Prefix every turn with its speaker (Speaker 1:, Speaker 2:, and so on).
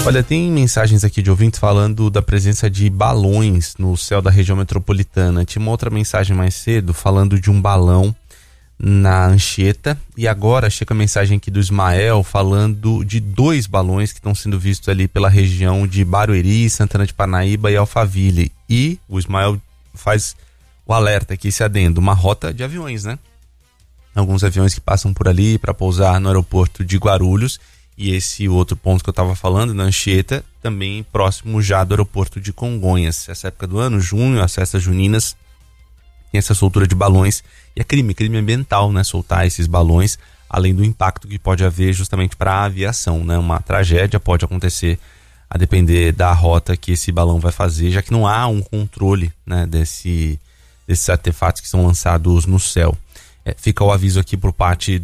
Speaker 1: Olha, tem mensagens aqui de ouvintes falando da presença de balões no céu da região metropolitana. Tinha uma outra mensagem mais cedo falando de um balão na Anchieta, e agora chega a mensagem aqui do Ismael falando de 2 balões que estão sendo vistos ali pela região de Barueri, Santana de Parnaíba e Alphaville. E o Ismael faz o alerta aqui, esse adendo, uma rota de aviões, né? Alguns aviões que passam por ali para pousar no aeroporto de Guarulhos, e esse outro ponto que eu estava falando, na Anchieta, também próximo já do aeroporto de Congonhas. Essa época do ano, junho, as festas juninas, tem essa soltura de balões, e é crime ambiental, né, soltar esses balões, além do impacto que pode haver justamente para a aviação, né? Uma tragédia pode acontecer a depender da rota que esse balão vai fazer, já que não há um controle, né, desses artefatos que são lançados no céu. Fica o aviso aqui por parte